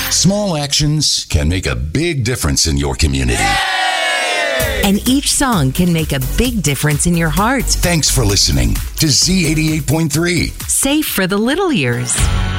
Small actions can make a big difference in your community. And each song can make a big difference in your heart. Thanks for listening to Z88.3. Safe for the little ears.